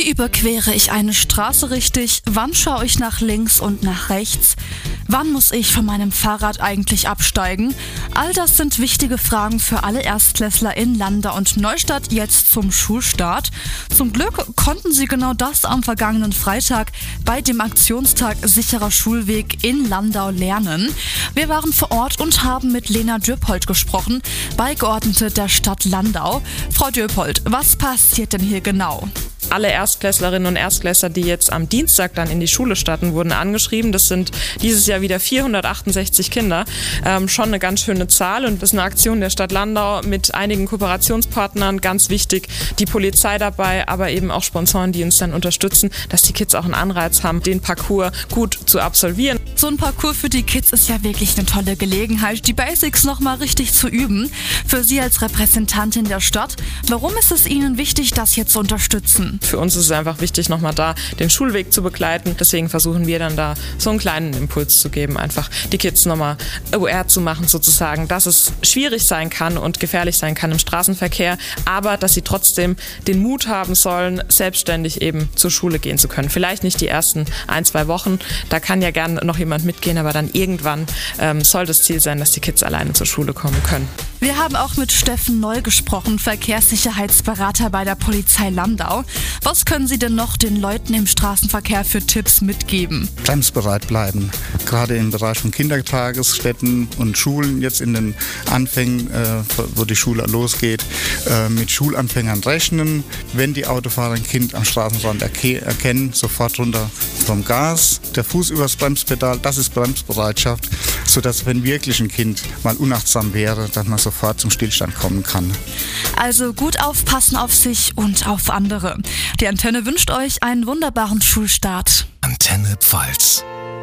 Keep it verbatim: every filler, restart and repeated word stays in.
Wie überquere ich eine Straße richtig? Wann schaue ich nach links und nach rechts? Wann muss ich von meinem Fahrrad eigentlich absteigen? All das sind wichtige Fragen für alle Erstklässler in Landau und Neustadt jetzt zum Schulstart. Zum Glück konnten sie genau das am vergangenen Freitag bei dem Aktionstag Sicherer Schulweg in Landau lernen. Wir waren vor Ort und haben mit Lena Dürpold gesprochen, Beigeordnete der Stadt Landau. Frau Dürpold, was passiert denn hier genau? Alle Erstklässlerinnen und Erstklässler, die jetzt am Dienstag dann in die Schule starten, wurden angeschrieben. Das sind dieses Jahr wieder vierhundertachtundsechzig Kinder. Ähm, schon eine ganz schöne Zahl und das ist eine Aktion der Stadt Landau mit einigen Kooperationspartnern. Ganz wichtig, die Polizei dabei, aber eben auch Sponsoren, die uns dann unterstützen, dass die Kids auch einen Anreiz haben, den Parcours gut zu absolvieren. So ein Parcours für die Kids ist ja wirklich eine tolle Gelegenheit, die Basics nochmal richtig zu üben. Für Sie als Repräsentantin der Stadt, warum ist es Ihnen wichtig, das hier zu unterstützen? Für uns ist es einfach wichtig, nochmal da den Schulweg zu begleiten. Deswegen versuchen wir dann da so einen kleinen Impuls zu geben, einfach die Kids nochmal aware zu machen sozusagen, dass es schwierig sein kann und gefährlich sein kann im Straßenverkehr, aber dass sie trotzdem den Mut haben sollen, selbstständig eben zur Schule gehen zu können. Vielleicht nicht die ersten ein, zwei Wochen, da kann ja gern noch jemand mitgehen, aber dann irgendwann ähm, soll das Ziel sein, dass die Kids alleine zur Schule kommen können. Wir haben auch mit Steffen Neu gesprochen, Verkehrssicherheitsberater bei der Polizei Landau. Was können Sie denn noch den Leuten im Straßenverkehr für Tipps mitgeben? Bremsbereit bleiben, gerade im Bereich von Kindertagesstätten und Schulen, jetzt in den Anfängen, äh, wo die Schule losgeht, äh, mit Schulanfängern rechnen. Wenn die Autofahrer ein Kind am Straßenrand erke- erkennen, sofort runter vom Gas, der Fuß übers Bremspedal, das ist Bremsbereitschaft, sodass, wenn wirklich ein Kind mal unachtsam wäre, dass man sofort zum Stillstand kommen kann. Also gut aufpassen auf sich und auf andere. Die Antenne wünscht euch einen wunderbaren Schulstart. Antenne Pfalz.